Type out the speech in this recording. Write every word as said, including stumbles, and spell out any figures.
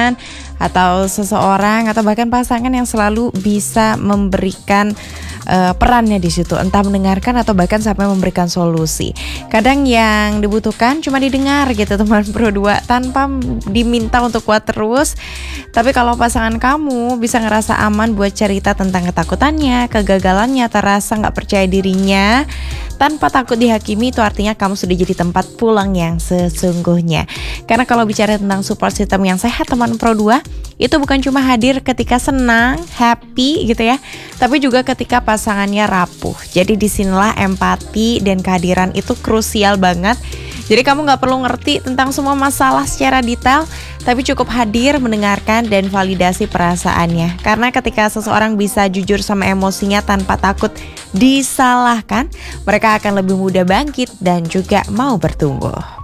teman atau seseorang atau bahkan pasangan yang selalu bisa memberikan uh, perannya di situ, entah mendengarkan atau bahkan sampai memberikan solusi. Kadang yang dibutuhkan cuma didengar gitu teman Pro dua, tanpa diminta untuk kuat terus. Tapi kalau pasangan kamu bisa ngerasa aman buat cerita tentang ketakutannya, kegagalannya, terasa gak percaya dirinya tanpa takut dihakimi, itu artinya kamu sudah jadi tempat pulang yang sesungguhnya. Karena kalau bicara tentang support system yang sehat teman Pro dua, itu bukan cuma hadir ketika senang, happy gitu ya, tapi juga ketika pasangannya rapuh. Jadi disinilah empati dan kehadiran itu krusial banget. Jadi kamu gak perlu ngerti tentang semua masalah secara detail, tapi cukup hadir, mendengarkan, dan validasi perasaannya. Karena ketika seseorang bisa jujur sama emosinya tanpa takut disalahkan, mereka akan lebih mudah bangkit dan juga mau bertumbuh.